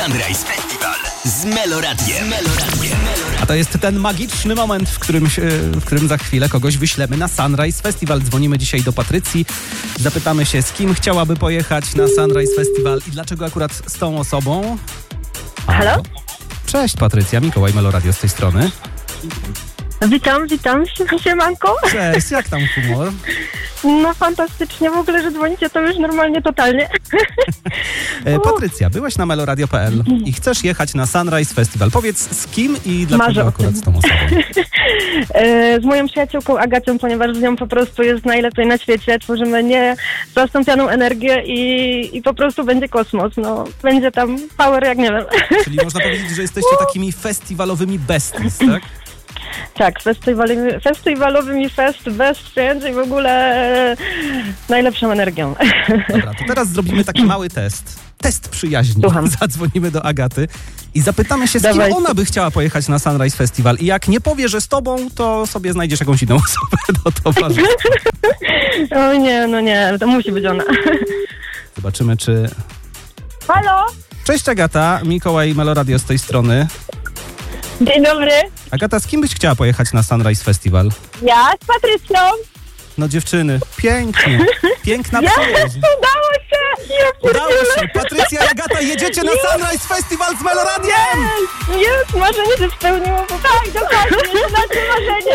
Sunrise Festival z Meloradiem. A to jest ten magiczny moment, w którym za chwilę kogoś wyślemy na Sunrise Festival. Dzwonimy dzisiaj do Patrycji. Zapytamy się, z kim chciałaby pojechać na Sunrise Festival i dlaczego akurat z tą osobą. Halo? Cześć Patrycja, Mikołaj Meloradio z tej strony. Witam, siemanko. Cześć, jak tam humor? No fantastycznie, w ogóle, że dzwonicie, to już normalnie totalnie. Patrycja, byłaś na meloradio.pl i chcesz jechać na Sunrise Festival. Powiedz, z kim i dlaczego Marzę akurat z tą osobą? Z moją przyjaciółką Agacją, ponieważ z nią po prostu jest najlepiej na świecie. Tworzymy niezastąpioną energię i po prostu będzie kosmos. No, będzie tam power jak nie wiem. Czyli można powiedzieć, że jesteście takimi festiwalowymi besties, tak? Tak, festiwalowymi best friends i w ogóle najlepszą energią. Dobra, to teraz zrobimy taki mały test. Test przyjaźni. Słucham. Zadzwonimy do Agaty i zapytamy się, z kim Dawajcie. ona by chciała pojechać na Sunrise Festival. I jak nie powie, że z tobą, to sobie znajdziesz jakąś inną osobę do towarzystwa. O nie, no nie, to musi być ona. Zobaczymy, czy... Halo? Cześć Agata, Mikołaj Meloradio z tej strony. Dzień dobry. Agata, z kim byś chciała pojechać na Sunrise Festival? Ja z Patrycją. No dziewczyny, pięknie. Piękna przyjaźń. Udało się! Udało się. Patrycja i Agata, jedziecie na Sunrise Festival z Meloradiem! Jest, marzenie się spełniło. Tak, dokładnie, to nasze marzenia.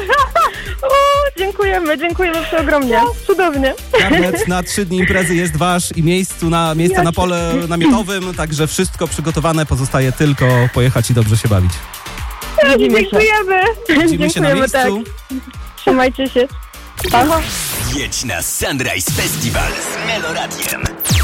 Dziękujemy przeogromnie. Cudownie. Karnet na 3 dni imprezy jest wasz i miejsce na pole namiotowym, także wszystko przygotowane, pozostaje tylko pojechać i dobrze się bawić. Dziękujemy. Widzimy się na miejscu. Tak. Trzymajcie się. Pa. Jedź na Sunrise Festival z Meloradiem.